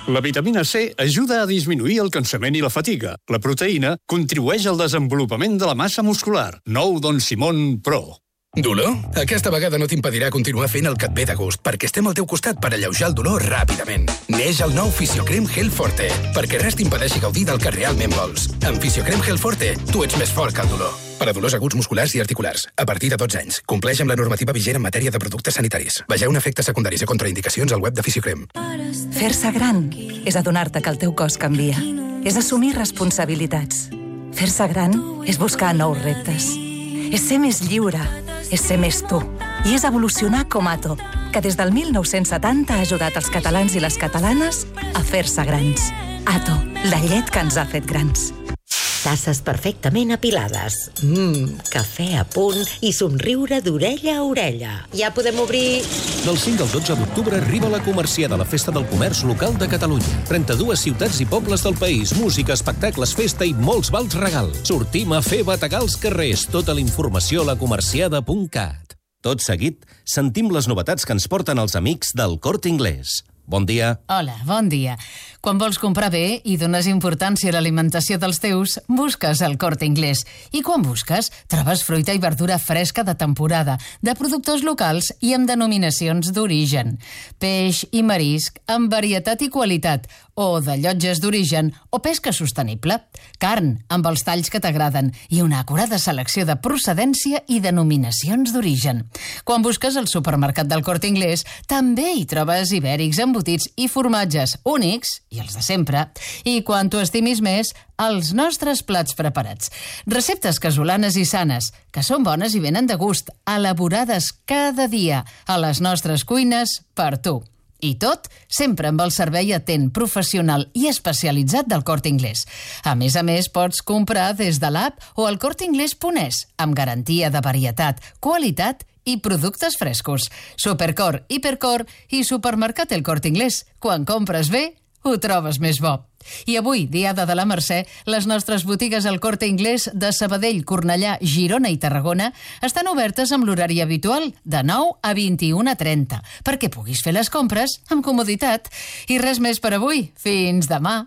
La vitamina C ajuda a disminuir el cansament i la fatiga. La proteïna contribueix al desenvolupament de la massa muscular. Nou Don Simón Pro. Dolor? Aquesta vegada no t'impedirà continuar fent el que et ve de gust, perquè estem al teu costat per alleujar el dolor ràpidament. Neix el nou Fisiocrem Gel Forte, perquè res t'impedeixi gaudir del que realment vols. Amb Fisiocrem Gel Forte, tu ets més fort que el dolor. Per a dolors aguts musculars i articulars, a partir de 12 anys. Compleix amb la normativa vigent en matèria de productes sanitaris. Vegeu efectes secundaris i contraindicacions al web de Fisiocrem. Fer-se gran és adonar-te que el teu cos canvia. És assumir responsabilitats. Fer-se gran és buscar nous reptes. És ser més lliure, és ser més tu. I és evolucionar com Ato, que des del 1970 ha ajudat els catalans i les catalanes a fer-se grans. Ato, la llet que ens ha fet grans. Tasses perfectament apilades. Cafè a punt i somriure d'orella a orella. Ja podem obrir... Del 5 al 12 d'octubre arriba la Comerciada, la festa del comerç local de Catalunya. 32 ciutats i pobles del país, música, espectacles, festa i molts vals regal. Sortim a fer bategar els carrers. Tota la informació a lacomerciada.cat. Tot seguit, sentim les novetats que ens porten els amics del Corte Inglés. Bon dia. Hola, bon dia. Quan vols comprar bé i dones importància a l'alimentació dels teus, busques el Corte Inglés. I quan busques, trobes fruita i verdura fresca de temporada, de productors locals i amb denominacions d'origen. Peix i marisc amb varietat i qualitat, o de llotges d'origen o pesca sostenible. Carn amb els talls que t'agraden i una acurada selecció de procedència i denominacions d'origen. Quan busques al supermercat del Corte Inglés, també hi trobes ibèrics, embotits i formatges únics, i els de sempre, i quan t'ho estimis més, els nostres plats preparats. Receptes casolanes i sanes, que són bones i venen de gust, elaborades cada dia a les nostres cuines per tu. I tot sempre amb el servei atent, professional i especialitzat del Corte Inglés. A més, pots comprar des de l'app o al corteinglés.es, amb garantia de varietat, qualitat i productes frescos. Supercor, Hipercor i Supermercat El Corte Inglés. Quan compres bé, ho trobes més bo. I avui, Diada de la Mercè, les nostres botigues al Corte Inglés de Sabadell, Cornellà, Girona i Tarragona estan obertes amb l'horari habitual de 9 a 21:30 perquè puguis fer les compres amb comoditat. I res més per avui. Fins demà.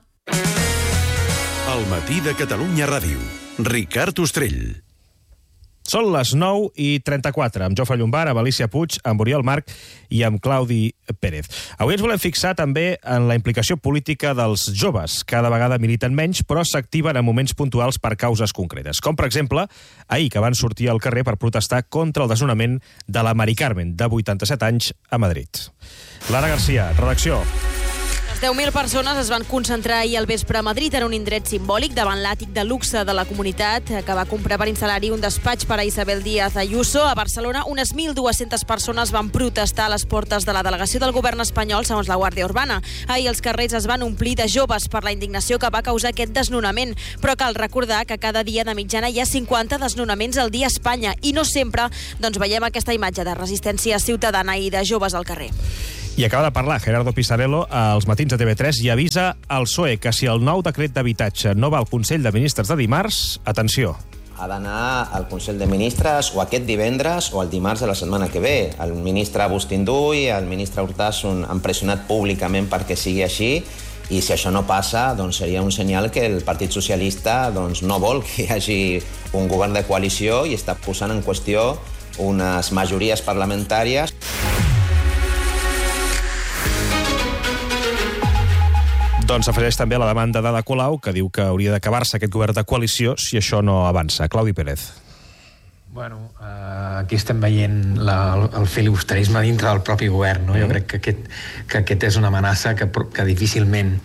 El matí de Catalunya Ràdio. Ricard Ostrell. Són les 9:34, amb Jofre Llombart, amb Alicia Puig, amb Oriol Marc i amb Claudi Pérez. Avui ens volem fixar també en la implicació política dels joves. Cada vegada militen menys, però s'activen en moments puntuals per causes concretes. Com, per exemple, ahir, que van sortir al carrer per protestar contra el desnonament de la Mari Carmen, de 87 anys, a Madrid. Lara Garcia, redacció. 10.000 persones es van concentrar ahir al vespre a Madrid en un indret simbòlic davant l'àtic de luxe de la comunitat que va comprar per instal·lar-hi un despatx per a Isabel Díaz Ayuso. A Barcelona, unes 1.200 persones van protestar a les portes de la delegació del govern espanyol, segons la Guàrdia Urbana. Ahir els carrers es van omplir de joves per la indignació que va causar aquest desnonament, però cal recordar que cada dia de mitjana hi ha 50 desnonaments al dia a Espanya i no sempre veiem aquesta imatge de resistència ciutadana i de joves al carrer. I acaba de parlar Gerardo Pisarello als matins de TV3 i avisa al PSOE que si el nou decret d'habitatge no va al Consell de Ministres de dimarts, atenció. Ha d'anar al Consell de Ministres o aquest divendres o el dimarts de la setmana que ve. El ministre Agustín Duy i el ministre Urtasun han pressionat públicament perquè sigui així i si això no passa, seria un senyal que el Partit Socialista no vol que hi hagi un govern de coalició i està posant en qüestió unes majories parlamentàries. Doncs s'afegeix també a la demanda d'Ada Colau, que diu que hauria d'acabar-se aquest govern de coalició si això no avança. Claudi Pérez. Bueno, aquí estem veient el filibusterisme dintre del propi govern, no? Jo crec que aquest és una amenaça que difícilment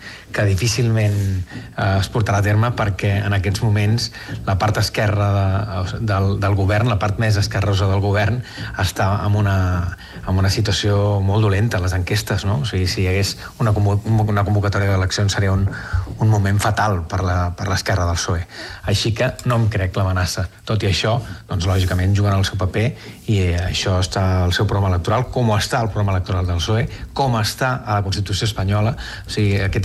es portarà a terme perquè en aquests moments la part esquerra del govern, la part més esquerrosa del govern, està en una situació molt dolenta a les enquestes, no? O sigui, si hi hagués una convocatòria d'eleccions seria un moment fatal per l'esquerra del PSOE. Així que no em crec l'amenaça. Tot i això, doncs lògicament juguen el seu paper i això està al seu programa electoral, com està el programa electoral del PSOE, com està a la Constitució espanyola. O sigui, aquest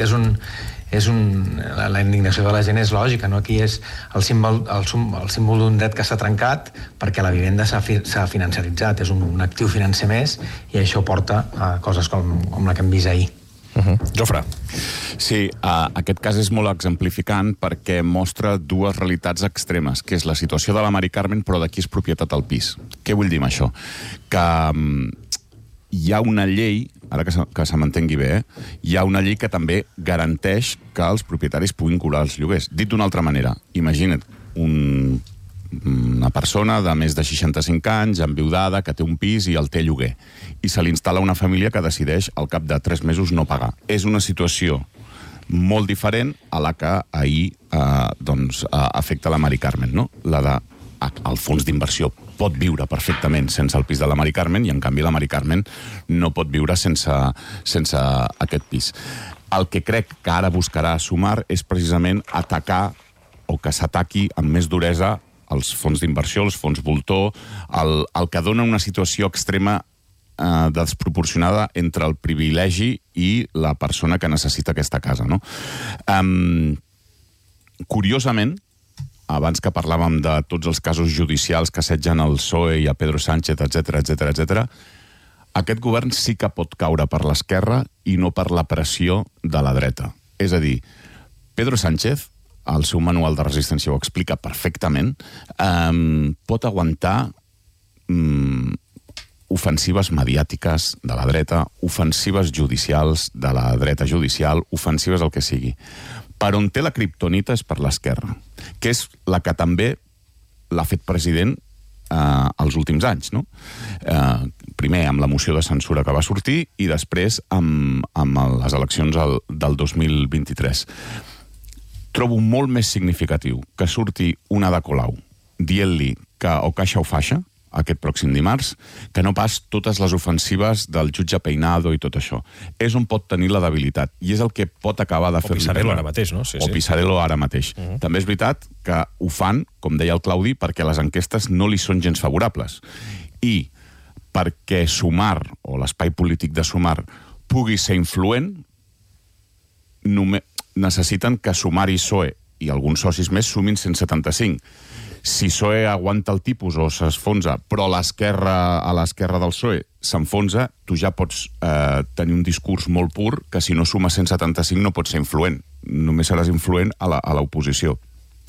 la indignació de la gent és lògica, no? Aquí és el símbol d'un dret que s'ha trencat perquè la vivenda s'ha financiaritzat, és un actiu financer més i això porta a coses com la que hem vist ahir. Jofre. Sí, aquest cas és molt exemplificant perquè mostra dues realitats extremes, que és la situació de la Mari Carmen, però de qui és propietat al pis. Què vull dir amb això? Que hi ha una llei, ara que se m'entengui bé, hi ha una llei que també garanteix que els propietaris puguin cobrar els lloguers. Dit d'una altra manera, imagina't una persona de més de 65 anys, enviudada, que té un pis i el té lloguer. I se li instal·la una família que decideix al cap de 3 mesos no pagar. És una situació molt diferent a la que ahir afecta la Mari Carmen, no? La de el fons d'inversió pot viure perfectament sense el pis de la Mari Carmen i, en canvi, la Mari Carmen no pot viure sense aquest pis. El que crec que ara buscarà Sumar és precisament atacar o que s'ataqui amb més duresa els fons d'inversió, els fons voltor, el que dona una situació extrema desproporcionada entre el privilegi i la persona que necessita aquesta casa, no? Curiosament, abans que parlàvem de tots els casos judicials que assetgen el PSOE i a Pedro Sánchez, etc., aquest govern sí que pot caure per l'esquerra i no per la pressió de la dreta. És a dir, Pedro Sánchez, el seu manual de resistència ho explica perfectament, pot aguantar ofensives mediàtiques de la dreta, ofensives judicials de la dreta judicial, ofensives el que sigui. Per on té la kriptonita és per l'esquerra, que és la que també l'ha fet president els últims anys, no? Primer amb la moció de censura que va sortir i després amb les eleccions del 2023. Trobo molt més significatiu que surti una Ada Colau dient-li que o caixa o faixa aquest pròxim dimarts, que no pas totes les ofensives del jutge Peinado i tot això. És on pot tenir la debilitat, i és el que pot acabar de fer-li. O Pisarello ara mateix, no? O Pisarello ara mateix. També és veritat que ho fan, com deia el Claudi, perquè les enquestes no li són gens favorables. I perquè Sumar, o l'espai polític de Sumar, pugui ser influent, necessiten que Sumar i PSOE i alguns socis més sumin 175. Si PSOE aguanta el tipus o s'esfonsa, però a l'esquerra del PSOE s'enfonsa, tu ja pots tenir un discurs molt pur que si no suma 175 no pots ser influent. Només seràs influent a l'oposició.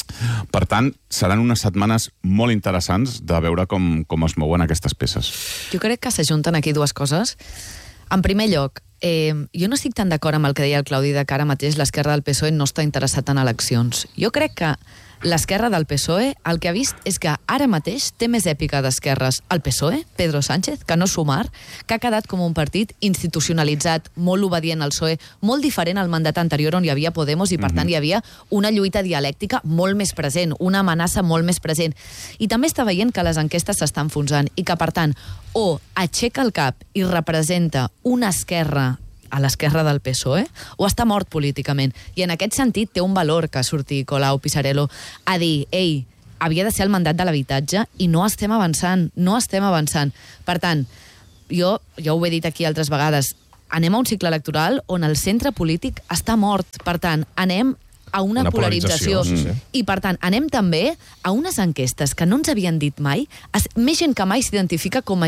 Per tant, seran unes setmanes molt interessants de veure com es mouen aquestes peces. Jo crec que s'ajunten aquí dues coses. En primer lloc, jo no estic tan d'acord amb el que deia el Claudi de que ara mateix l'esquerra del PSOE no està interessat en eleccions. Jo crec que l'esquerra del PSOE el que ha vist és que ara mateix té més èpica d'esquerres el PSOE, Pedro Sánchez, que no Sumar, que ha quedat com un partit institucionalitzat, molt obedient al PSOE, molt diferent al mandat anterior on hi havia Podemos i per tant hi havia una lluita dialèctica molt més present, una amenaça molt més present. I també està veient que les enquestes s'estan enfonsant i que per tant o aixeca el cap i representa una esquerra a l'esquerra del PSOE, o està mort políticament. I en aquest sentit té un valor que surti Colau, Pisarello, a dir, ei, havia de ser el mandat de l'habitatge i no estem avançant, no estem avançant. Per tant, jo ja ho he dit aquí altres vegades, anem a un cicle electoral on el centre polític està mort. Per tant, anem a una polarització. I, per tant, anem també a unes enquestes que no ens havien dit mai. Més gent que mai s'identifica com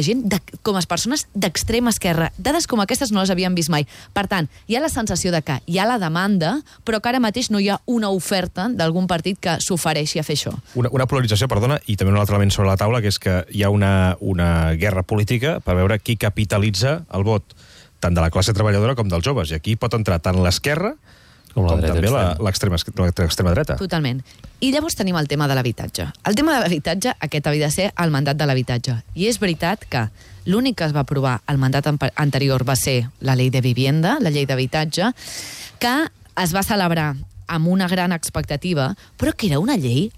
a persones d'extrema esquerra. Dades com aquestes no les havien vist mai. Per tant, hi ha la sensació de que hi ha la demanda, però que ara mateix no hi ha una oferta d'algun partit que s'ofereixi a fer això. Una polarització, perdona, i també un altre element sobre la taula, que és que hi ha una guerra política per veure qui capitalitza el vot tant de la classe treballadora com dels joves. I aquí pot entrar tant l'esquerra com també l'extrema dreta. Totalment. I llavors tenim el tema de l'habitatge. El tema de l'habitatge, aquest havia de ser el mandat de l'habitatge. I és veritat que l'únic que es va aprovar al mandat anterior va ser la llei de vivienda, la llei d'habitatge, que es va celebrar amb una gran expectativa, però que era una llei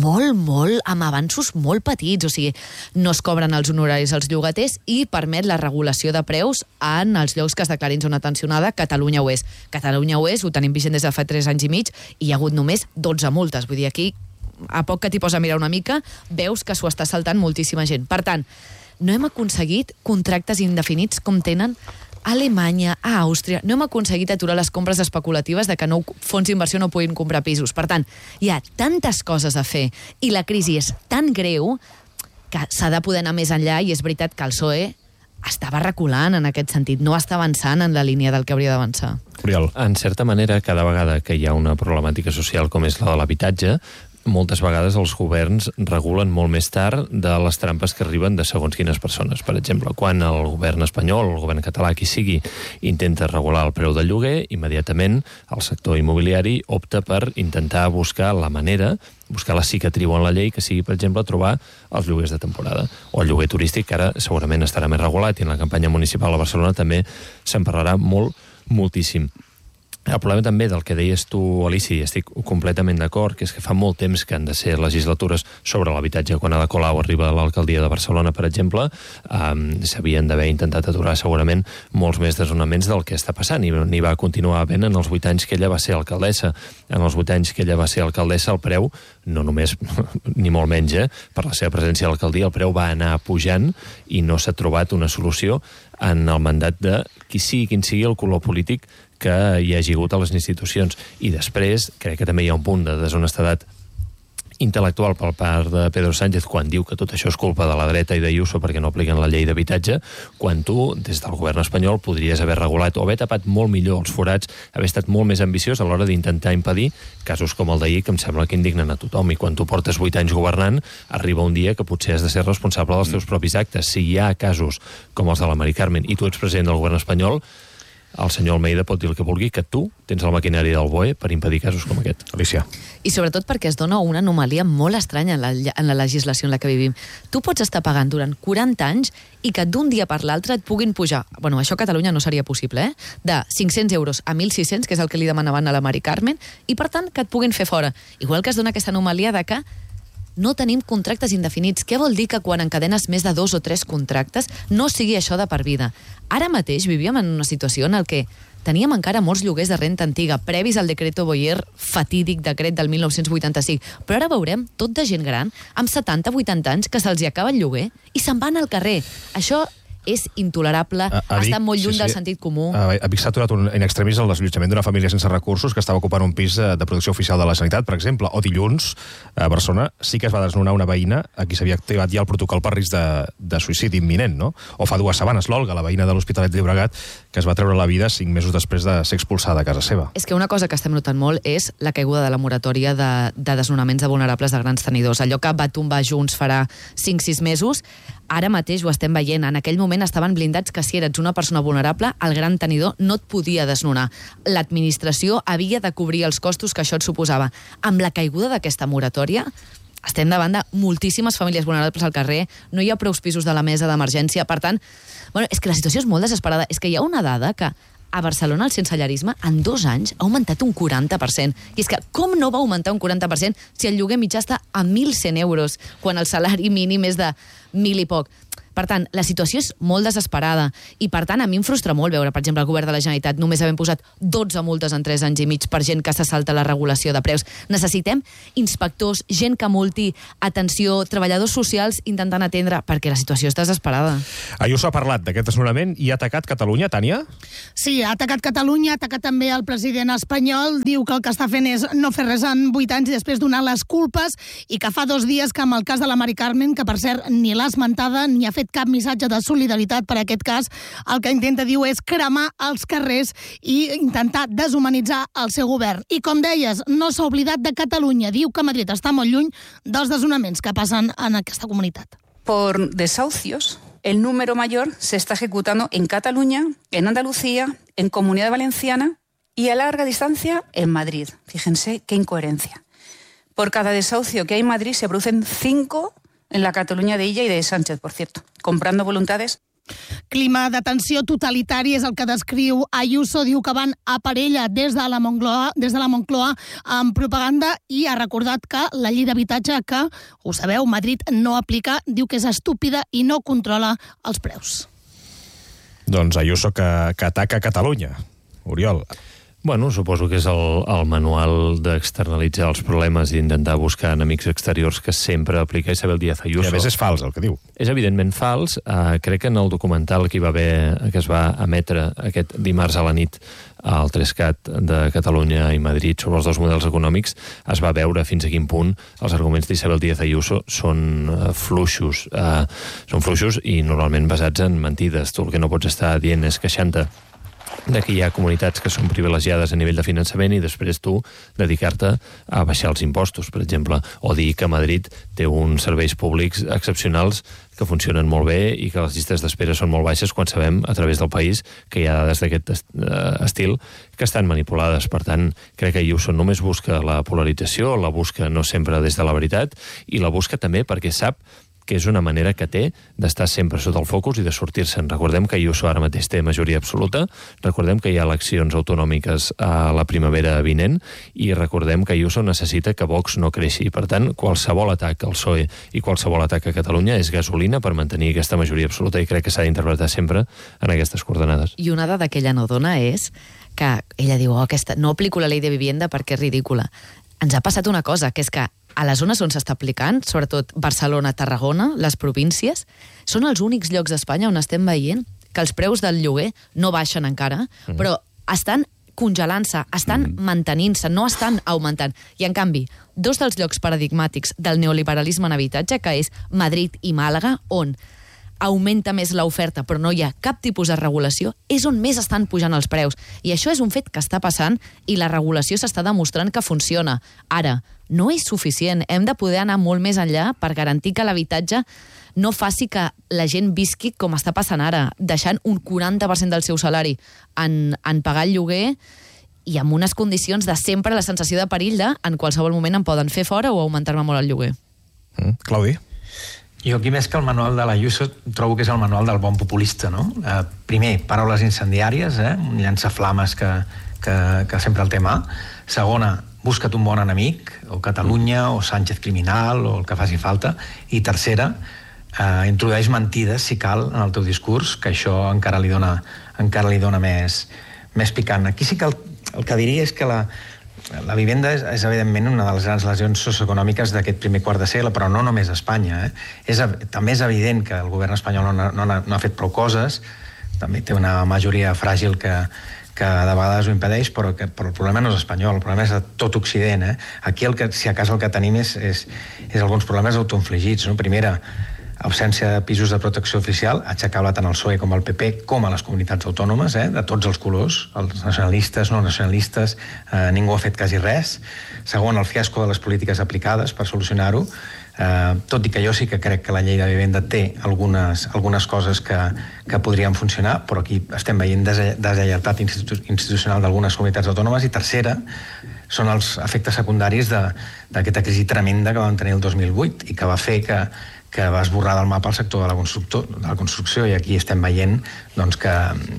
molt, amb avanços molt petits, o sigui, no es cobren els honoraris als llogaters i permet la regulació de preus en els llocs que es declarin zona tensionada. Catalunya ho és. Catalunya ho és, ho tenim vigent des de fa 3 anys i mig i hi ha hagut només 12 multes. Vull dir, aquí, a poc que t'hi posa a mirar una mica, veus que s'ho està saltant moltíssima gent. Per tant, no hem aconseguit contractes indefinits com tenen a Alemanya, a Àustria. No hem aconseguit aturar les compres especulatives de que fons d'inversió no puguin comprar pisos. Per tant, hi ha tantes coses a fer i la crisi és tan greu que s'ha de poder anar més enllà i és veritat que el PSOE estava reculant en aquest sentit, no està avançant en la línia del que hauria d'avançar. Oriol. En certa manera, cada vegada que hi ha una problemàtica social com és la de l'habitatge, moltes vegades els governs regulen molt més tard de les trampes que arriben de segons quines persones. Per exemple, quan el govern espanyol, el govern català, qui sigui, intenta regular el preu del lloguer, immediatament el sector immobiliari opta per intentar buscar la manera, buscar la cicatriu en la llei, que sigui, per exemple, trobar els lloguers de temporada. O el lloguer turístic, que ara segurament estarà més regulat, i en la campanya municipal a Barcelona també se'n parlarà moltíssim. El problema també del que deies tu, Alicia, i estic completament d'acord, que és que fa molt temps que han de ser legislatures sobre l'habitatge. Quan Ada Colau arriba a l'alcaldia de Barcelona, per exemple, s'havien d'haver intentat aturar segurament molts més desnonaments del que està passant, i n'hi va continuar havent en els 8 anys que ella va ser alcaldessa. En els 8 anys que ella va ser alcaldessa, el preu, no només, ni molt menys, per la seva presència a l'alcaldia, el preu va anar pujant i no s'ha trobat una solució en el mandat de quin sigui el color polític que hi hagi hagut a les institucions. I després, crec que també hi ha un punt de deshonestedat intel·lectual per part de Pedro Sánchez quan diu que tot això és culpa de la dreta i d'Ayuso perquè no apliquen la llei d'habitatge, quan tu, des del govern espanyol, podries haver regulat o haver tapat molt millor els forats, haver estat molt més ambiciós a l'hora d'intentar impedir casos com el d'ahir, que em sembla que indignen a tothom. I quan tu portes 8 anys governant, arriba un dia que potser has de ser responsable dels teus propis actes. Si hi ha casos com els de la Mari Carmen i tu ets president del govern espanyol, el senyor Almeida pot dir el que vulgui, que tu tens el maquinari del BOE per impedir casos com aquest. Alicia. I sobretot perquè es dona una anomalia molt estranya en la legislació en la que vivim. Tu pots estar pagant durant 40 anys i que d'un dia per l'altre et puguin pujar, bueno, això a Catalunya no seria possible, de 500 euros a 1.600, que és el que li demanaven a la Mari Carmen, i per tant que et puguin fer fora. Igual que es dona aquesta anomalia de que no tenim contractes indefinits. Què vol dir que quan encadenes més de 2 o 3 contractes no sigui això de per vida? Ara mateix vivíem en una situació en el que teníem encara molts lloguers de renta antiga, previs al decreto Boyer, fatídic decret del 1985. Però ara veurem tot de gent gran, amb 70-80 anys, que se'ls hi acaba el lloguer i se'n van al carrer. Això és intolerable, està molt lluny del sentit comú. A Vic s'ha aturat in extremis el desallotjament d'una família sense recursos que estava ocupant un pis de protecció oficial de la Sanitat, per exemple. O dilluns, a Barcelona, sí que es va desnonar una veïna a qui s'havia activat ja el protocol per risc de suïcidi imminent, no? O fa 2 setmanes, l'Olga, la veïna de l'Hospitalet de Llobregat, que es va treure la vida 5 mesos després de ser expulsada a casa seva. És que una cosa que estem notant molt és la caiguda de la moratòria de desnonaments de vulnerables de grans tenidors. Allò que va tombar Junts farà 5-6 mesos, ara mateix ho estem veient. En aquell moment estaven blindats que si eres una persona vulnerable, el gran tenidor no et podia desnonar. L'administració havia de cobrir els costos que això et suposava. Amb la caiguda d'aquesta moratòria, estem davant de moltíssimes famílies vulnerables al carrer, no hi ha prous pisos de la mesa d'emergència, per tant, bueno, és que la situació és molt desesperada. És que hi ha una dada que a Barcelona el sensellarisme en 2 anys ha augmentat un 40%. I és que com no va augmentar un 40% si el lloguer mitjà està a 1.100 euros, quan el salari mínim és de 1.000 i poc? Per tant, la situació és molt desesperada i, per tant, a mi em frustra molt veure, per exemple, el govern de la Generalitat només havent posat 12 multes en 3 anys i mig per gent que se salta la regulació de preus. Necessitem inspectors, gent que multi, atenció, treballadors socials intentant atendre, perquè la situació és desesperada. Ayuso ha parlat d'aquest desnonament i ha atacat Catalunya, Tània? Sí, ha atacat Catalunya, ha atacat també el president espanyol, diu que el que està fent és no fer res en 8 anys i després donar les culpes, i que fa 2 dies que amb el cas de la Mari Carmen, que per cert ni l'ha esmentada ni ha fet cap missatge de solidaritat per a aquest cas, el que intenta, diu, és cremar els carrers i intentar deshumanitzar el seu govern. I com deies, no s'ha oblidat de Catalunya. Diu que Madrid està molt lluny dels desnonaments que passen en aquesta comunitat. Por desahucios, el número mayor se está ejecutando en Cataluña, en Andalucía, en Comunidad Valenciana y a larga distancia en Madrid. Fíjense qué incoherencia. Por cada desahucio que hay en Madrid se producen 5 en la Catalunya d'Illa i de Sánchez, por cierto, comprando voluntades. Clima de tensió totalitari és el que descriu Ayuso. Diu que van a per ella des de la Moncloa amb propaganda, i ha recordat que la llei d'habitatge, que, ho sabeu, Madrid no aplica, diu que és estúpida i no controla els preus. Doncs Ayuso que ataca Catalunya. Oriol. Bueno, suposo que és el manual d'externalitzar els problemes i intentar buscar enemics exteriors que sempre aplica Isabel Díaz Ayuso. I a més és fals el que diu. És evidentment fals. Crec que en el documental que es va emetre aquest dimarts a la nit al 3CAT de Catalunya i Madrid sobre els 2 models econòmics es va veure fins a quin punt els arguments d'Isabel Díaz Ayuso són fluixos. Són fluixos i normalment basats en mentides. Tu el que no pots estar dient és queixant-te de que hi ha comunitats que són privilegiades a nivell de finançament i després tu dedicar-te a baixar els impostos, per exemple, o dir que Madrid té uns serveis públics excepcionals que funcionen molt bé i que les llistes d'espera són molt baixes quan sabem, a través del país, que hi ha dades d'aquest estil que estan manipulades. Per tant, crec que Ayuso només busca la polarització, la busca no sempre des de la veritat, i la busca també perquè sap que és una manera que té d'estar sempre sota el focus i de sortir-se'n. Recordem que Ayuso ara mateix té majoria absoluta, recordem que hi ha eleccions autonòmiques a la primavera vinent i recordem que Ayuso necessita que Vox no creixi. Per tant, qualsevol atac al PSOE i qualsevol atac a Catalunya és gasolina per mantenir aquesta majoria absoluta i crec que s'ha d'interpretar sempre en aquestes coordenades. I una dada que ella no dona és que ella diu, no aplico la llei de vivienda perquè és ridícula. Ens ha passat una cosa, que és que a les zones on s'està aplicant, sobretot Barcelona, Tarragona, les províncies, són els únics llocs d'Espanya on estem veient que els preus del lloguer no baixen encara, però estan congelant-se, estan mantenint-se, no estan augmentant. I, en canvi, dos dels llocs paradigmàtics del neoliberalisme en habitatge, que és Madrid i Màlaga, on augmenta més l'oferta però no hi ha cap tipus de regulació, és on més estan pujant els preus. I això és un fet que està passant i la regulació s'està demostrant que funciona. Ara, no és suficient. Hem de poder anar molt més enllà per garantir que l'habitatge no faci que la gent visqui com està passant ara, deixant un 40% del seu salari en pagar el lloguer i amb unes condicions de sempre la sensació de perill de en qualsevol moment em poden fer fora o augmentar-me molt el lloguer. Claudi? Jo aquí més que el manual de l'Ayuso trobo que és el manual del bon populista, no? Primer, paraules incendiàries, un llançaflames que sempre el té mà. Segona, busca't un bon enemic, o Catalunya, o Sánchez criminal, o el que faci falta. I tercera, introdueix mentides, si cal, en el teu discurs, que això encara li dona més picant. Aquí sí que el que diria és que la vivenda és evidentment una de les grans lesions socioeconòmiques d'aquest primer quart de segle, però no només a Espanya. També és evident que el govern espanyol no ha fet prou coses, també té una majoria fràgil que de vegades ho impedeix, però el problema no és espanyol, el problema és de tot Occident. Aquí, si a cas el que tenim és alguns problemes autoinfligits. Primera, absència de pisos de protecció oficial, aixecable tant al PSOE com al PP, com a les comunitats autònomes, de tots els colors, els nacionalistes, no nacionalistes, ningú ha fet quasi res. Segon, el fiasco de les polítiques aplicades per solucionar-ho, tot i que jo sí que crec que la llei de vivenda té algunes coses que podrien funcionar, però aquí estem veient deslleialtat institucional d'algunes comunitats autònomes. I tercera, són els efectes secundaris d'aquesta crisi tremenda que vam tenir el 2008 i que va fer que va esborrar del mapa el sector de la construcció, i aquí estem veient que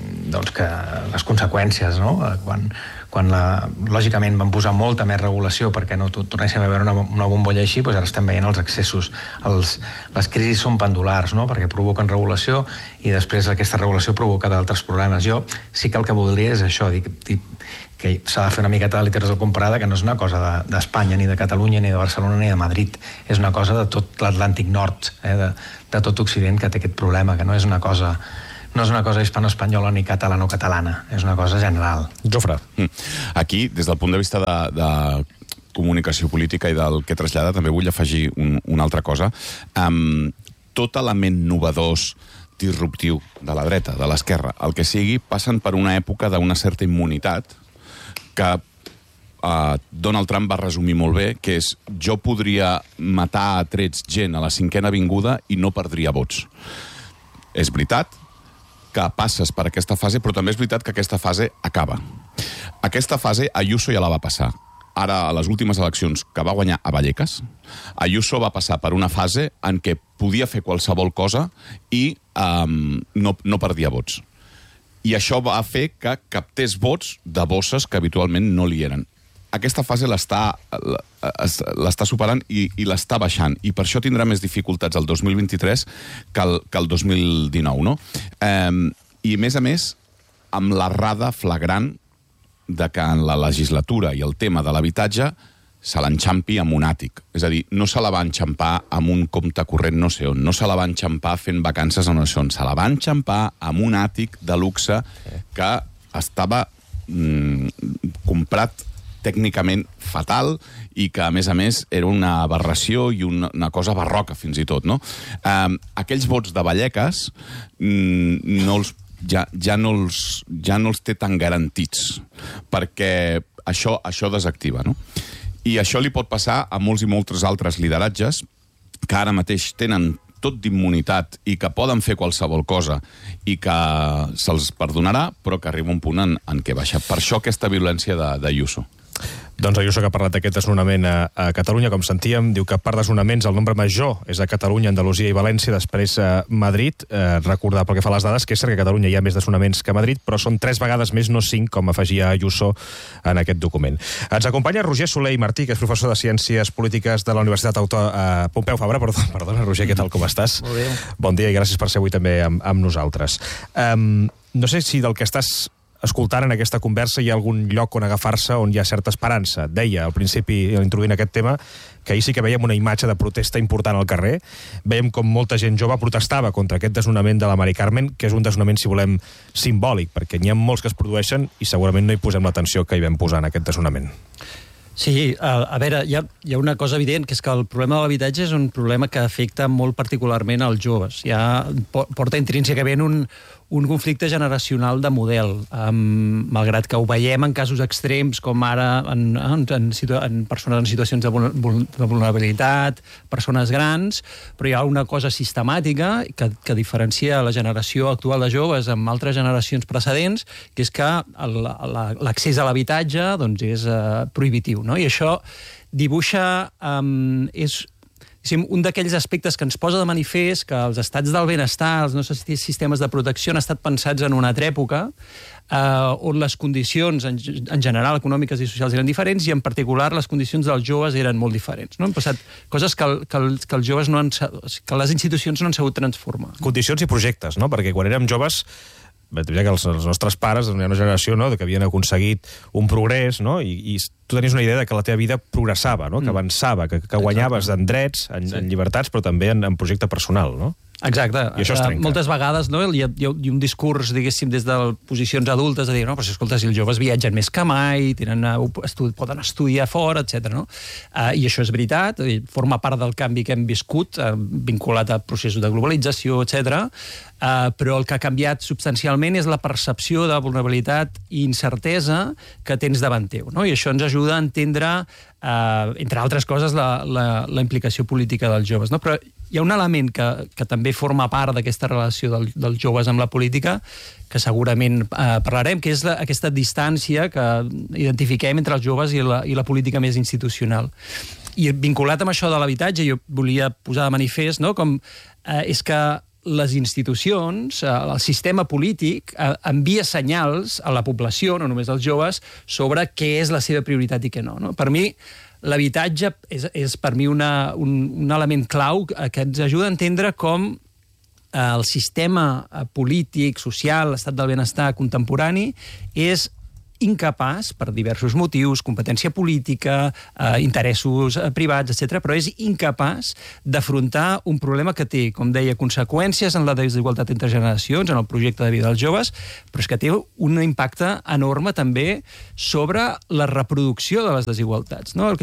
les conseqüències, no? Quan lògicament van posar molta més regulació perquè no tornéssim a veure una bombolla així, doncs ara estem veient els excessos. Les crisis són pendulars, no? Perquè provoquen regulació i després aquesta regulació provoca d'altres problemes. Jo sí que el que voldria és això, dir que s'ha de fer una miqueta de literatura comparada, que no és una cosa d'Espanya, ni de Catalunya, ni de Barcelona, ni de Madrid. És una cosa de tot l'Atlàntic Nord, de tot Occident, que té aquest problema, que no és una cosa hispano-espanyola ni catalano-catalana, és una cosa general. Jofre. Aquí, des del punt de vista de comunicació política i del que trasllada, també vull afegir una altra cosa. Tot element novedós, disruptiu de la dreta, de l'esquerra, el que sigui, passen per una època d'una certa immunitat que Donald Trump va resumir molt bé, que és: jo podria matar a trets gent a la 5ª Avinguda i no perdria vots. És veritat que passes per aquesta fase, però també és veritat que aquesta fase acaba. Aquesta fase Ayuso ja la va passar. Ara, a les últimes eleccions que va guanyar a Vallecas, Ayuso va passar per una fase en què podia fer qualsevol cosa i no perdia vots. I això va fer que captés vots de bosses que habitualment no li eren. Aquesta fase l'està superant i l'està baixant, i per això tindrà més dificultats el 2023 que el 2019, no? I, a més, amb l'errada flagrant de que en la legislatura i el tema de l'habitatge se l'enxampi amb un àtic. És a dir, no se la va enxampar amb un compte corrent no sé on, no se la va enxampar fent vacances a no sé on, se la va enxampar amb un àtic de luxe que estava comprat tècnicament fatal i que, a més, era una aberració i una cosa barroca, fins i tot, no? Aquells vots de Vallecas no els ja no els té tan garantits, perquè això desactiva, no? I això li pot passar a molts i molts altres lideratges que ara mateix tenen tot d'immunitat i que poden fer qualsevol cosa i que se'ls perdonarà, però que arriba un punt en què baixa. Per això aquesta violència d'Ayuso. Doncs Ayuso, que ha parlat d'aquest desnonament a Catalunya, com sentíem, diu que per desnonaments el nombre major és a Catalunya, Andalusia i València, després a Madrid. Recordar, pel que fa a les dades, que és cert que a Catalunya hi ha més desnonaments que a Madrid, però són 3 vegades més, no 5, com afegia Ayuso en aquest document. Ens acompanya Roger Soler i Martí, que és professor de Ciències Polítiques de la Universitat Pompeu Fabra. Perdona, Roger, què tal, com estàs? Molt bé. Bon dia i gràcies per ser avui també amb nosaltres. No sé si del que estàs escoltant en aquesta conversa hi ha algun lloc on agafar-se on hi ha certa esperança. Deia al principi, introduint aquest tema, que ahir sí que veiem una imatge de protesta important al carrer. Veiem com molta gent jove protestava contra aquest desnonament de la Mari Carmen, que és un desnonament, si volem, simbòlic, perquè n'hi ha molts que es produeixen i segurament no hi posem l'atenció que hi vam posar en aquest desnonament. Sí, a veure, hi ha una cosa evident, que és que el problema de l'habitatge és un problema que afecta molt particularment als joves. Ja porta intrínsecament un conflicte generacional de model, malgrat que ho veiem en casos extrems com ara en persones en situacions de vulnerabilitat, persones grans, però hi ha una cosa sistemàtica que diferencia la generació actual de joves amb altres generacions precedents, que és que l'accés a l'habitatge és prohibitiu, no? I això dibuixa... un d'aquells aspectes que ens posa de manifest que els estats del benestar, els nostres sistemes de protecció han estat pensats en una altra època on les condicions en general econòmiques i socials eren diferents i en particular les condicions dels joves eren molt diferents. No? Han passat coses que els joves que les institucions no han sabut transformar. Condicions i projectes, no? Perquè quan érem joves que els nostres pares, hi ha una generació, no?, que havien aconseguit un progrés, no?, i tu tenies una idea de que la teva vida progressava, no?, que avançava, que guanyaves en drets, en llibertats, però també en projecte personal, no? Exacte. I això es trenca. Moltes vegades hi ha un discurs, diguéssim, des de posicions adultes de dir, no, però si escolta, si els joves viatgen més que mai, poden estudiar fora, etc. No? I això és veritat, forma part del canvi que hem viscut, vinculat a processos de globalització, etc. Però el que ha canviat substancialment és la percepció de vulnerabilitat i incertesa que tens davant teu. No? I això ens ajuda a entendre, entre altres coses, la implicació política dels joves. No? Però hi ha un element que també forma part d'aquesta relació dels joves amb la política, que segurament parlarem, que és aquesta distància que identifiquem entre els joves i la política més institucional. I vinculat amb això de l'habitatge, jo volia posar de manifest, no?, com és que les institucions, el sistema polític, envia senyals a la població, no només als joves, sobre què és la seva prioritat i què no. Per mi, l'habitatge és per mi un element clau que ens ajuda a entendre com el sistema polític, social, l'estat del benestar contemporani és incapaç, per diversos motius, competència política, interessos privats, etc., però és incapaç d'afrontar un problema que té, com deia, conseqüències en la desigualtat entre generacions, en el projecte de vida dels joves, però és que té un impacte enorme també sobre la reproducció de les desigualtats. No?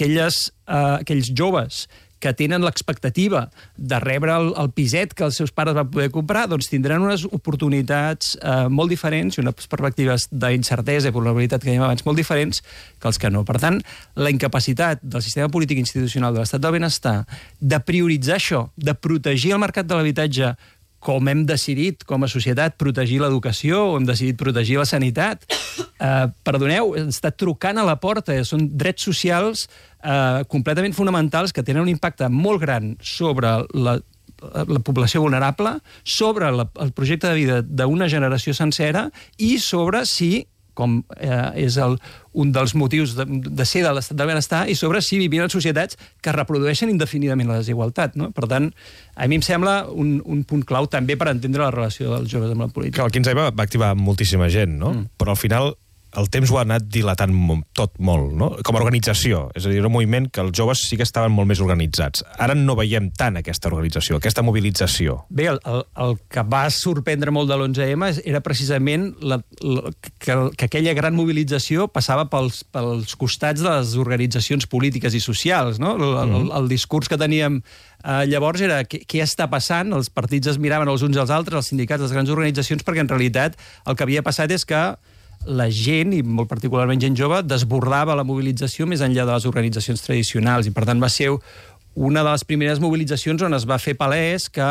Aquells joves que tenen l'expectativa de rebre el piset que els seus pares van poder comprar, doncs tindran unes oportunitats molt diferents i unes perspectives d'incertesa i vulnerabilitat que dèiem abans molt diferents que els que no. Per tant, la incapacitat del sistema polític institucional de l'estat del benestar de prioritzar això, de protegir el mercat de l'habitatge com hem decidit, com a societat, protegir l'educació, o hem decidit protegir la sanitat. Perdoneu, està trucant a la porta. Són drets socials completament fonamentals que tenen un impacte molt gran sobre la població vulnerable, sobre el projecte de vida d'una generació sencera i sobre si, com és un dels motius de ser de l'estat del benestar, i sobre si vivim en societats que reprodueixen indefinidament la desigualtat. No? Per tant, a mi em sembla un punt clau també per entendre la relació dels joves amb la política. Que el 15M va activar moltíssima gent, no? Però al final el temps ho ha anat dilatant tot molt, no? Com a organització. És a dir, un moviment que els joves sí que estaven molt més organitzats. Ara no veiem tant aquesta organització, aquesta mobilització. Bé, el que va sorprendre molt de l'11M era precisament que aquella gran mobilització passava pels costats de les organitzacions polítiques i socials, no? El discurs que teníem llavors era què està passant, els partits es miraven els uns als altres, els sindicats, les grans organitzacions, perquè en realitat el que havia passat és que la gent, i molt particularment gent jove, desbordava la mobilització més enllà de les organitzacions tradicionals, i per tant va ser una de les primeres mobilitzacions on es va fer palès que,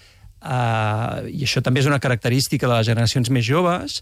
i això també és una característica de les generacions més joves,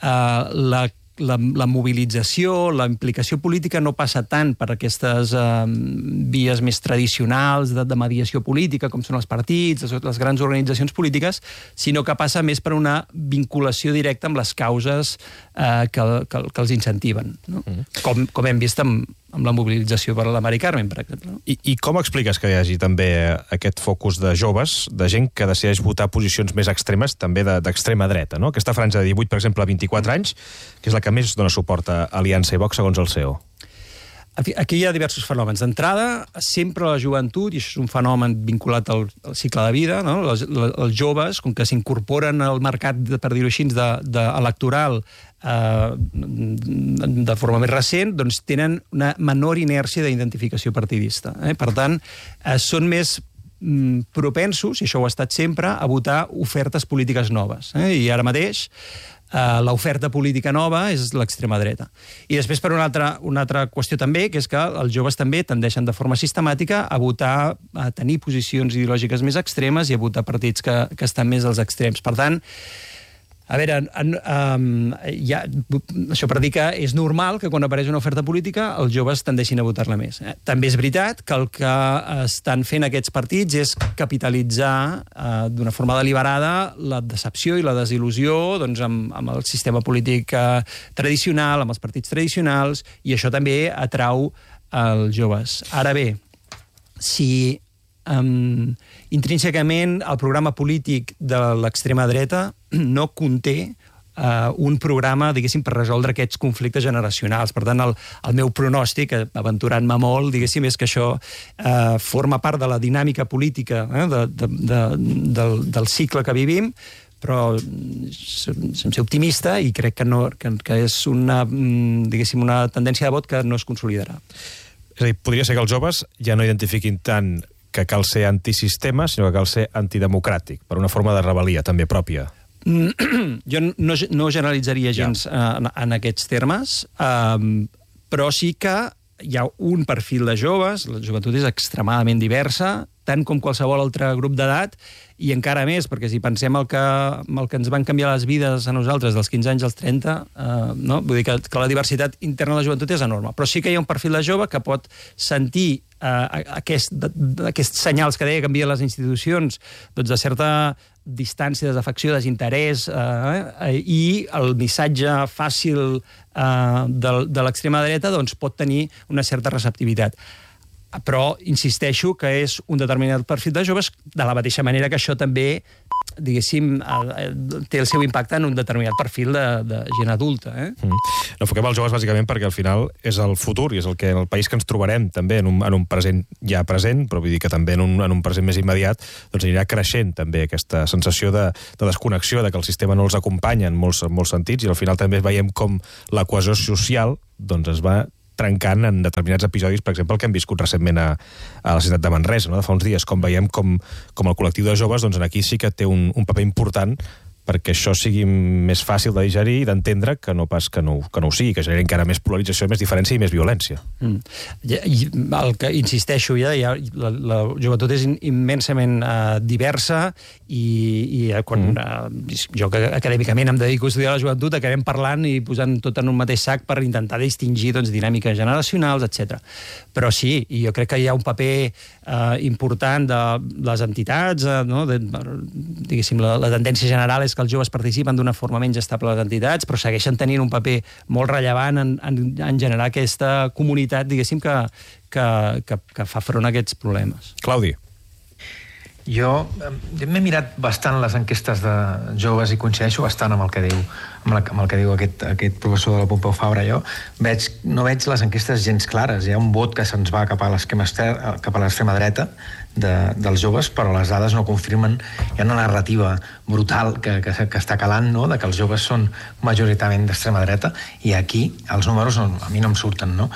la mobilització, la implicació política no passa tant per aquestes vies més tradicionals de mediació política, com són els partits, les grans organitzacions polítiques, sinó que passa més per una vinculació directa amb les causes que els incentiven, no? Com hem vist amb la mobilització per la Mari Carmen, per exemple. I com expliques que hi hagi també aquest focus de joves, de gent que decideix votar posicions més extremes, també d'extrema dreta, no? Aquesta franja de 18, per exemple, a 24 anys, que és la que més dona suport a Aliança i Vox, segons el CEO. Aquí hi ha diversos fenòmens. D'entrada, sempre la joventut, i això és un fenomen vinculat al cicle de vida, no? Els joves, com que s'incorporen al mercat, per dir-ho així, electoral de forma més recent, doncs tenen una menor inèrcia d'identificació partidista. Per tant, són més propensos, i això ho ha estat sempre, a votar ofertes polítiques noves. I ara mateix l'oferta política nova és l'extrema dreta. I després, per una altra qüestió també, que és que els joves també tendeixen de forma sistemàtica a votar, a tenir posicions ideològiques més extremes i a votar partits que estan més als extrems. Per tant, a veure, això per dir que és normal que quan apareix una oferta política els joves tendeixin a votar-la més. També és veritat que el que estan fent aquests partits és capitalitzar d'una forma deliberada la decepció i la desil·lusió amb el sistema polític tradicional, amb els partits tradicionals, i això també atrau els joves. Ara bé, si intrínsecament el programa polític de l'extrema dreta no conté un programa, diguéssim, per resoldre aquests conflictes generacionals. Per tant, el meu pronòstic, aventurant-me molt, diguéssim, és que això forma part de la dinàmica política del cicle que vivim, però som ser optimista i crec que és una tendència de vot que no es consolidarà. És a dir, podria ser que els joves ja no identifiquin tant que cal ser antisistema, sinó que cal ser antidemocràtic, per una forma de rebel·lia també pròpia. Jo no generalitzaria gens en aquests termes, però sí que hi ha un perfil de joves, la joventut és extremadament diversa, tant com qualsevol altre grup d'edat, i encara més, perquè si pensem el que ens van canviar les vides a nosaltres dels 15 anys als 30, no? Vull dir que la diversitat interna de la joventut és enorme. Però sí que hi ha un perfil de jove que pot sentir aquests senyals que deia que envien les institucions, doncs de certa distància, desafecció, desinterès, i el missatge fàcil de l'extrema dreta doncs pot tenir una certa receptivitat. Però insisteixo que és un determinat perfil de joves, de la mateixa manera que això també, diguéssim, té el seu impacte en un determinat perfil de gent adulta. No foquem els joves bàsicament perquè al final és el futur i és el país que ens trobarem també en un present ja present, però vull dir que també en un present més immediat doncs anirà creixent també aquesta sensació de desconnexió, de que el sistema no els acompanya en molts sentits, i al final també veiem com la cohesió social doncs es va trencant en determinats episodis, per exemple, el que hem viscut recentment a la ciutat de Manresa, no? De fa uns dies, com veiem com el col·lectiu de joves doncs, aquí sí que té un paper important perquè això sigui més fàcil de digerir i d'entendre que no pas que no ho sigui, que generi encara més polarització, més diferència i més violència. El que insisteixo, la joventut és immensament diversa i quan jo acadèmicament em dedico a estudiar la joventut acabem parlant i posant tot en un mateix sac per intentar distingir dinàmiques generacionals, etc. Però sí, i jo crec que hi ha un paper important de les entitats, diguéssim, la tendència general és que els joves participen d'una forma menys estable a les entitats, però segueixen tenint un paper molt rellevant en generar aquesta comunitat, diguéssim, que fa front a aquests problemes. Claudi. Jo m'he mirat bastant les enquestes de joves i coincideixo bastant amb el que diu amb el que diu aquest professor de la Pompeu Fabra, jo no veig les enquestes gens clares. Hi ha un vot que se'ns va cap a l'extrema dreta dels joves, però les dades no confirmen. Hi ha una narrativa brutal que està calant, no?, de que els joves són majoritàriament d'extrema dreta, i aquí els números a mi no em surten, no?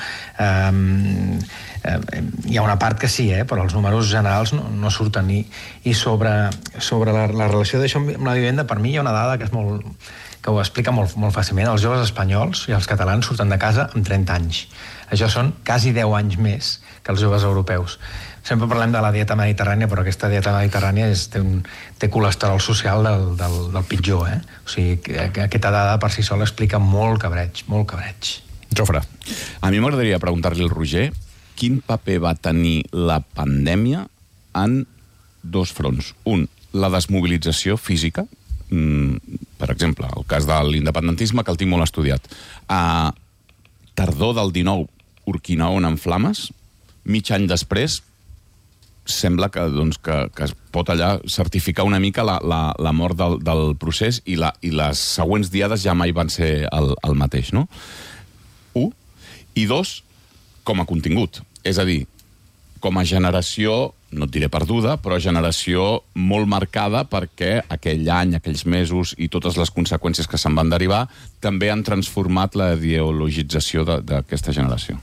Hi ha una part que sí, però els números generals no surten. I sobre la relació d'això amb la vivenda, per mi hi ha una dada que ho explica molt fàcilment. Els joves espanyols i els catalans surten de casa amb 30 anys. Això són quasi 10 anys més que els joves europeus. Sempre parlem de la dieta mediterrània, però aquesta dieta mediterrània té colesterol social del pitjor. O sigui, aquesta dada per si sola explica molt cabreig. Jofre. A mi m'agradaria preguntar-li al Roger quin paper va tenir la pandèmia en dos fronts. Un, la desmobilització física, per exemple, el cas de l'independentisme, que el tinc molt estudiat. A tardor del 19, Urquinaona en flames, mig any després, sembla que es pot allà certificar una mica la mort del procés, i les següents diades ja mai van ser el mateix, no? Un. I dos, com a contingut. És a dir, com a generació, no et diré perduda, però generació molt marcada perquè aquell any, aquells mesos i totes les conseqüències que se'n van derivar també han transformat la ideologització d'aquesta generació.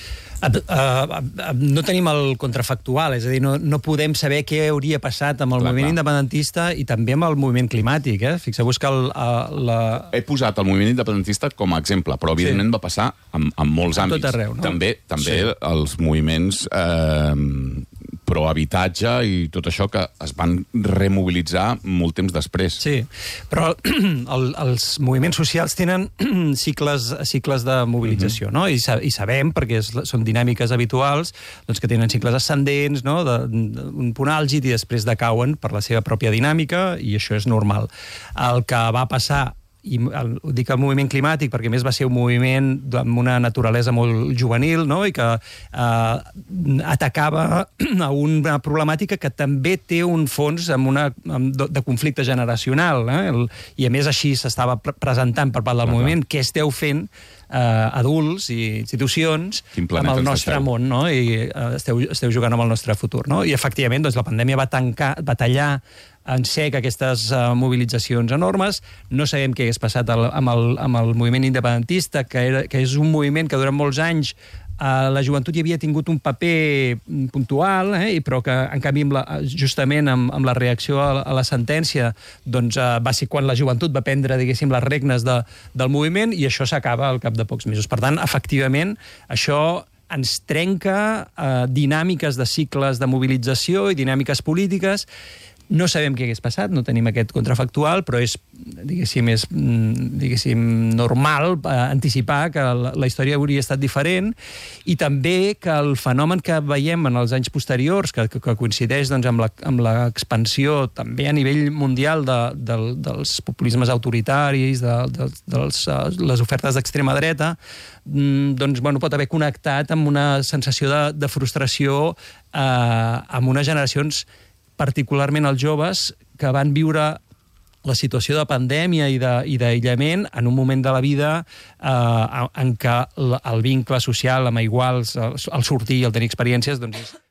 No tenim el contrafactual, és a dir, no podem saber què hauria passat amb el moviment independentista i també amb el moviment climàtic. Fixeu-vos que He posat el moviment independentista com a exemple, però evidentment va passar en molts àmbits. Tot arreu, no? També els moviments pro-habitatge i tot això que es van remobilitzar molt temps després. Sí, però els moviments socials tenen cicles de mobilització, no? I sabem, perquè són dinàmiques habituals, que tenen cicles ascendents, d'un punt àlgid, i després decauen per la seva pròpia dinàmica, i això és normal. El que va passar, i dic el moviment climàtic perquè més va ser un moviment amb una naturalesa molt juvenil, i que atacava a una problemàtica que també té un fons de conflicte generacional, i a més així s'estava presentant per part del moviment. Què esteu fent adults i institucions amb el nostre món, i esteu jugant amb el nostre futur. I efectivament la pandèmia va tallar en sec aquestes mobilitzacions enormes. No sabem què hagués passat amb el moviment independentista, que és un moviment que durant molts anys la joventut hi havia tingut un paper puntual, però que, en canvi, justament amb la reacció a la sentència, va ser quan la joventut va prendre, diguéssim, les regnes del moviment, i això s'acaba al cap de pocs mesos. Per tant, efectivament, això ens trenca dinàmiques de cicles de mobilització i dinàmiques polítiques. No sabem què hagués passat, no tenim aquest contrafactual, però és, diguéssim, normal anticipar que la història hauria estat diferent, i també que el fenomen que veiem en els anys posteriors, que coincideix amb l'expansió també a nivell mundial dels populismes autoritaris, de les ofertes d'extrema dreta, pot haver connectat amb una sensació de frustració amb unes generacions, particularment els joves, que van viure la situació de pandèmia i d'aïllament en un moment de la vida en què el vincle social amb iguals, el sortir i el tenir experiències, és